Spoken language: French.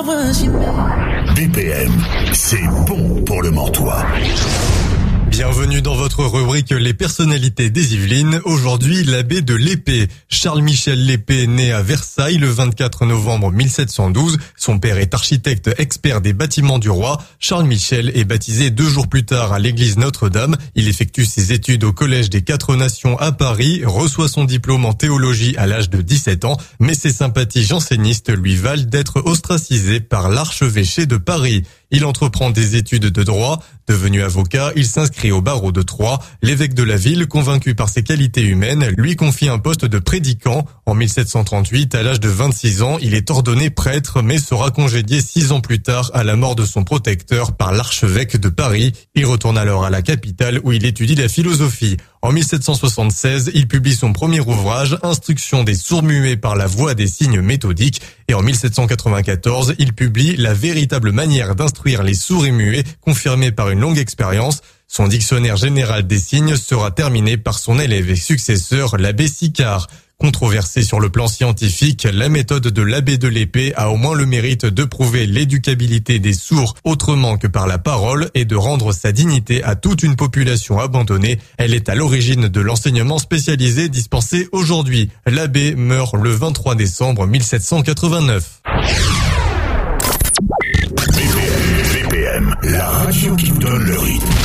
BPM, c'est bon pour le Mortois. Bienvenue dans votre rubrique Les personnalités des Yvelines. Aujourd'hui, l'abbé de l'Épée. Charles-Michel Lépée, né à Versailles le 24 novembre 1712. Son père est architecte expert des bâtiments du roi. Charles-Michel est baptisé 2 jours plus tard à l'église Notre-Dame. Il effectue ses études au collège des 4 Nations à Paris, reçoit son diplôme en théologie à l'âge de 17 ans, mais ses sympathies jansénistes lui valent d'être ostracisé par l'archevêché de Paris. Il entreprend des études de droit. Devenu avocat, il s'inscrit au barreau de Troyes. L'évêque de la ville, convaincu par ses qualités humaines, lui confie un poste de prédicant. En 1738, à l'âge de 26 ans, il est ordonné prêtre, mais sera congédié 6 ans plus tard à la mort de son protecteur par l'archevêque de Paris. Il retourne alors à la capitale où il étudie la philosophie. En 1776, il publie son premier ouvrage, Instruction des sourds-muets par la voie des signes méthodiques. Et en 1794, il publie La véritable manière d'instruire les sourds et muets, confirmée par une longue expérience. Son dictionnaire général des signes sera terminé par son élève et successeur, l'abbé Sicard. Controversée sur le plan scientifique, la méthode de l'abbé de l'Épée a au moins le mérite de prouver l'éducabilité des sourds autrement que par la parole et de rendre sa dignité à toute une population abandonnée. Elle est à l'origine de l'enseignement spécialisé dispensé aujourd'hui. L'abbé meurt le 23 décembre 1789. BPM, la radio qui donne le rythme.